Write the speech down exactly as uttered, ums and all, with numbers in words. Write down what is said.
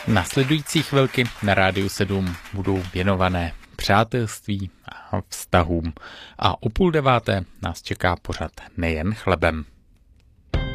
Následující chvilky na Rádiu sedm budou věnované přátelství a vztahům a o půl deváté nás čeká pořad Nejen chlebem.